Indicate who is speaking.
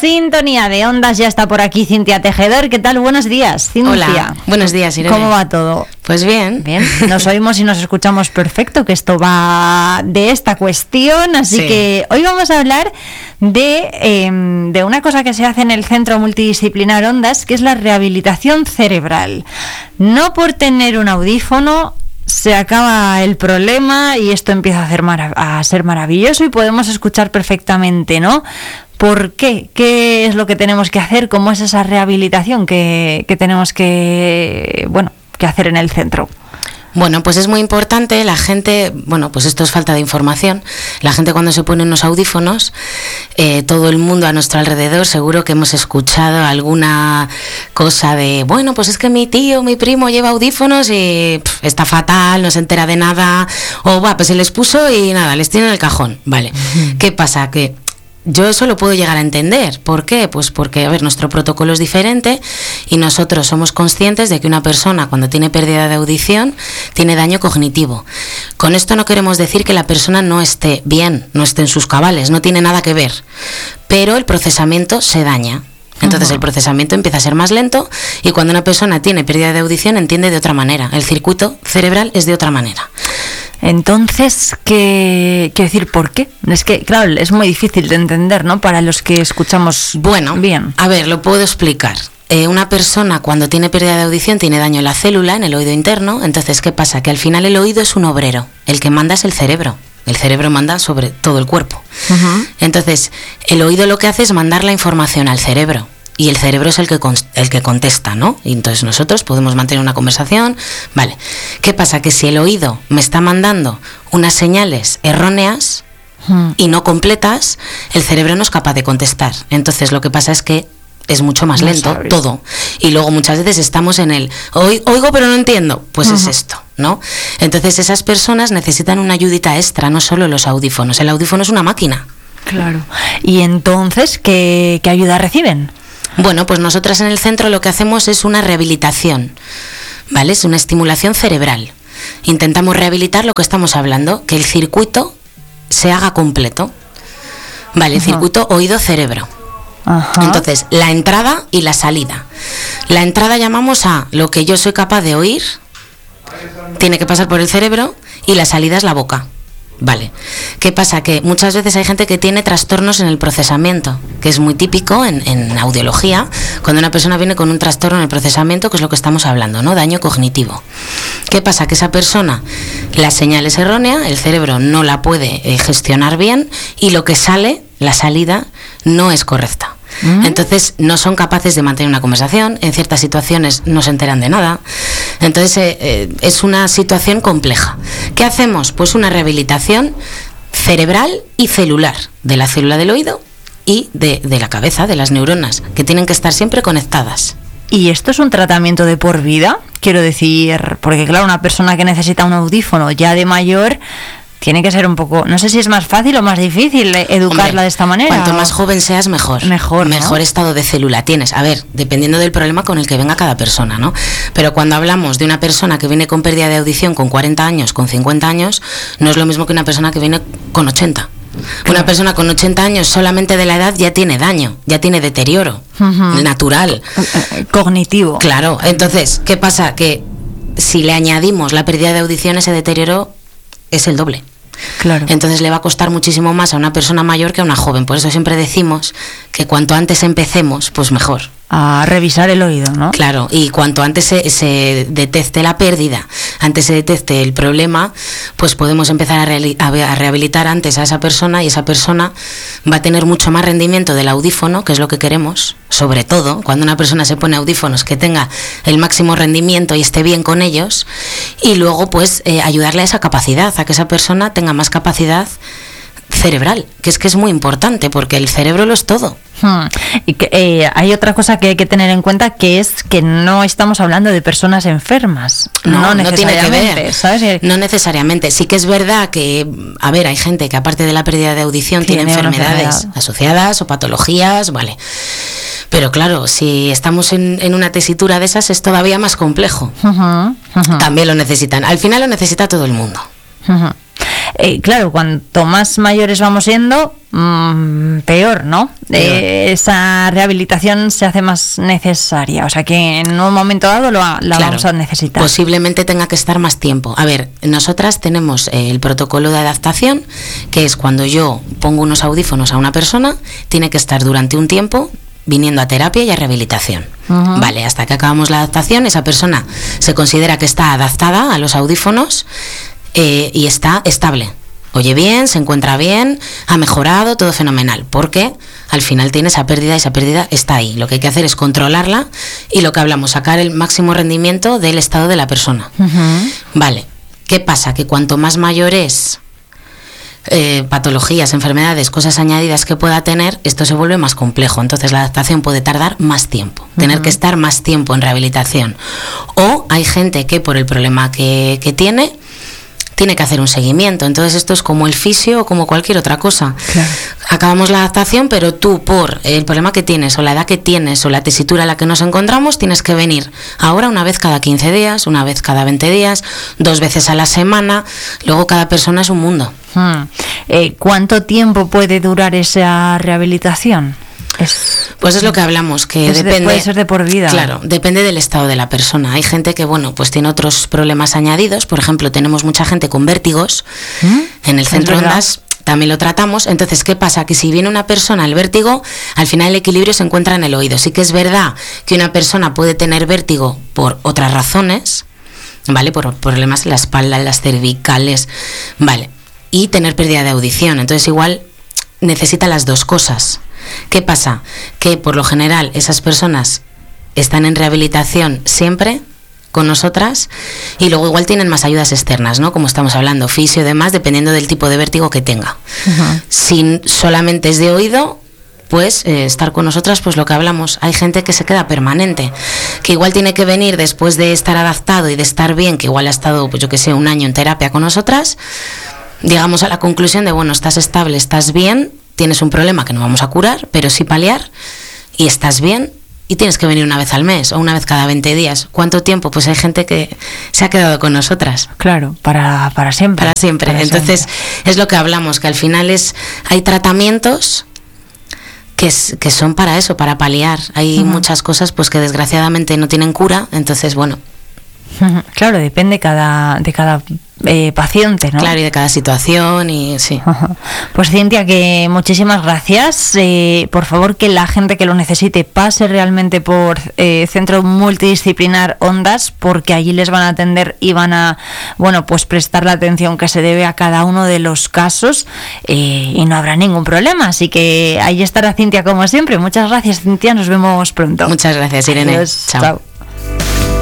Speaker 1: Sintonía de ondas, ya está por aquí Cintia Tejedor. ¿Qué tal? Buenos días, Cintia.
Speaker 2: Hola, buenos días, Irene.
Speaker 1: ¿Cómo va todo?
Speaker 2: Pues bien.
Speaker 1: Bien, nos oímos y nos escuchamos perfecto, que esto va de esta cuestión, así
Speaker 2: Sí.
Speaker 1: que hoy vamos a hablar de una cosa que se hace en el Centro Multidisciplinar Ondas, que es la rehabilitación cerebral. No por tener un audífono se acaba el problema y esto empieza a ser maravilloso y podemos escuchar perfectamente, ¿no? ¿Por qué? ¿Qué es lo que tenemos que hacer? ¿Cómo es esa rehabilitación que tenemos que hacer en el centro?
Speaker 2: Bueno, pues es muy importante, la gente, pues esto es falta de información, la gente cuando se pone unos audífonos, todo el mundo a nuestro alrededor seguro que hemos escuchado alguna cosa de, pues es que mi tío, mi primo lleva audífonos y está fatal, no se entera de nada, o pues se les puso y nada, les tiene en el cajón, vale. ¿Qué pasa? Que yo eso lo puedo llegar a entender. ¿Por qué? Pues porque, nuestro protocolo es diferente y nosotros somos conscientes de que una persona cuando tiene pérdida de audición tiene daño cognitivo. Con esto no queremos decir que la persona no esté bien, no esté en sus cabales, no tiene nada que ver, pero el procesamiento se daña. Entonces el procesamiento empieza a ser más lento y cuando una persona tiene pérdida de audición entiende de otra manera. El circuito cerebral es de otra manera.
Speaker 1: Entonces, quiero decir, ¿por qué? Es que, claro, es muy difícil de entender, ¿no? Para los que escuchamos bien.
Speaker 2: A ver, lo puedo explicar. Una persona cuando tiene pérdida de audición tiene daño en la célula, en el oído interno. Entonces, ¿qué pasa? Que al final el oído es un obrero. El que manda es el cerebro. El cerebro manda sobre todo el cuerpo. Entonces, el oído lo que hace es mandar la información al cerebro. Y el cerebro es el que contesta, ¿no? Y entonces nosotros podemos mantener una conversación, vale. ¿Qué pasa? Que si el oído me está mandando unas señales erróneas y no completas, el cerebro no es capaz de contestar. Entonces lo que pasa es que es mucho más lento todo. Y luego muchas veces estamos en el oigo pero no entiendo. Pues es esto, ¿no? Entonces esas personas necesitan una ayudita extra, no solo los audífonos. El audífono es una máquina.
Speaker 1: Claro. Y entonces, ¿qué ayuda reciben?
Speaker 2: Pues nosotras en el centro lo que hacemos es una rehabilitación, ¿vale? Es una estimulación cerebral. Intentamos rehabilitar lo que estamos hablando, que el circuito se haga completo, ¿vale? El circuito oído-cerebro. Entonces, la entrada y la salida. La entrada llamamos a lo que yo soy capaz de oír, tiene que pasar por el cerebro, y la salida es la boca. Vale. ¿Qué pasa? Que muchas veces hay gente que tiene trastornos en el procesamiento, que es muy típico en audiología, cuando una persona viene con un trastorno en el procesamiento, que es lo que estamos hablando, ¿no? Daño cognitivo. ¿Qué pasa? Que esa persona, la señal es errónea, el cerebro no la puede gestionar bien y lo que sale, la salida, no es correcta. Entonces no son capaces de mantener una conversación, en ciertas situaciones no se enteran de nada. Entonces es una situación compleja. ¿Qué hacemos? Pues una rehabilitación cerebral y celular, de la célula del oído y de la cabeza, de las neuronas, que tienen que estar siempre conectadas.
Speaker 1: ¿Y esto es un tratamiento de por vida? Quiero decir, porque claro, una persona que necesita un audífono ya de mayor tiene que ser un poco, no sé si es más fácil o más difícil educarla de esta manera.
Speaker 2: Cuanto más joven seas, mejor. Mejor estado de célula tienes. A ver, dependiendo del problema con el que venga cada persona, ¿no? Pero cuando hablamos de una persona que viene con pérdida de audición con 40 años, con 50 años, no es lo mismo que una persona que viene con 80. Claro. Una persona con 80 años solamente de la edad ya tiene daño, ya tiene deterioro natural.
Speaker 1: Cognitivo.
Speaker 2: Claro, entonces, ¿qué pasa? Que si le añadimos la pérdida de audición, ese deterioro es el doble.
Speaker 1: Claro.
Speaker 2: Entonces le va a costar muchísimo más a una persona mayor que a una joven. Por eso siempre decimos que cuanto antes empecemos, pues mejor.
Speaker 1: A revisar el oído, ¿no?
Speaker 2: Claro, y cuanto antes se detecte la pérdida, antes se detecte el problema, pues podemos empezar a rehabilitar antes a esa persona y esa persona va a tener mucho más rendimiento del audífono, que es lo que queremos, sobre todo cuando una persona se pone audífonos, que tenga el máximo rendimiento y esté bien con ellos, y luego pues ayudarle a esa capacidad, a que esa persona tenga más capacidad cerebral, que es muy importante, porque el cerebro lo es todo.
Speaker 1: Y que, hay otra cosa que hay que tener en cuenta, que es que no estamos hablando de personas enfermas.
Speaker 2: No tiene que ver, ¿sabes? No necesariamente. Sí que es verdad que, hay gente que aparte de la pérdida de audición tiene enfermedades asociadas o patologías, vale. Pero claro, si estamos en una tesitura de esas es todavía más complejo. También lo necesitan. Al final lo necesita todo el mundo.
Speaker 1: Claro, cuanto más mayores vamos siendo, peor, ¿no? Esa rehabilitación se hace más necesaria, o sea que en un momento dado la vamos a necesitar.
Speaker 2: Posiblemente tenga que estar más tiempo. A ver, nosotras tenemos el protocolo de adaptación, que es cuando yo pongo unos audífonos a una persona, tiene que estar durante un tiempo viniendo a terapia y a rehabilitación. Vale, hasta que acabamos la adaptación, esa persona se considera que está adaptada a los audífonos y está estable. Oye bien, se encuentra bien, ha mejorado, todo fenomenal, porque al final tiene esa pérdida y esa pérdida está ahí. Lo que hay que hacer es controlarla y lo que hablamos, sacar el máximo rendimiento del estado de la persona. Vale, ¿qué pasa? Que cuanto más mayor es, patologías, enfermedades, cosas añadidas que pueda tener, esto se vuelve más complejo. Entonces la adaptación puede tardar más tiempo, tener que estar más tiempo en rehabilitación. O hay gente que por el problema que tiene que hacer un seguimiento. Entonces esto es como el fisio o como cualquier otra cosa. Claro. Acabamos la adaptación, pero tú por el problema que tienes o la edad que tienes o la tesitura en la que nos encontramos, tienes que venir ahora una vez cada 15 días, una vez cada 20 días, 2 veces a la semana. Luego cada persona es un mundo.
Speaker 1: ¿Cuánto tiempo puede durar esa rehabilitación?
Speaker 2: Pues es lo que hablamos, que depende,
Speaker 1: puede ser de por vida.
Speaker 2: Claro, depende del estado de la persona. Hay gente que, bueno, pues tiene otros problemas añadidos. Por ejemplo, tenemos mucha gente con vértigos. En el centro Ondas también lo tratamos. Entonces, ¿qué pasa? Que si viene una persona al vértigo, al final el equilibrio se encuentra en el oído. Sí que es verdad que una persona puede tener vértigo por otras razones, ¿vale? Por problemas en la espalda, en las cervicales, ¿vale? Y tener pérdida de audición. Entonces, igual necesita las dos cosas. ¿Qué pasa? Que por lo general esas personas están en rehabilitación siempre con nosotras y luego igual tienen más ayudas externas, ¿no? Como estamos hablando, fisio y demás, dependiendo del tipo de vértigo que tenga. Si solamente es de oído, pues estar con nosotras, pues lo que hablamos, hay gente que se queda permanente, que igual tiene que venir después de estar adaptado y de estar bien, que igual ha estado, pues yo que sé, 1 año en terapia con nosotras, llegamos a la conclusión de, bueno, estás estable, estás bien, tienes un problema que no vamos a curar, pero sí paliar, y estás bien, y tienes que venir una vez al mes o una vez cada 20 días. ¿Cuánto tiempo? Pues hay gente que se ha quedado con nosotras.
Speaker 1: Claro, para siempre.
Speaker 2: Para siempre. Entonces, es lo que hablamos, que al final hay tratamientos que son para eso, para paliar. Hay muchas cosas pues que desgraciadamente no tienen cura, entonces, bueno.
Speaker 1: Claro, depende de cada paciente, ¿no?
Speaker 2: Claro, y de cada situación, y sí.
Speaker 1: Pues Cintia, que muchísimas gracias. Por favor, que la gente que lo necesite pase realmente por Centro Multidisciplinar Ondas, porque allí les van a atender y van a, bueno, pues prestar la atención que se debe a cada uno de los casos, y no habrá ningún problema. Así que ahí estará Cintia como siempre. Muchas gracias, Cintia, nos vemos pronto.
Speaker 2: Muchas gracias, Irene.
Speaker 1: Adiós.
Speaker 2: Chao.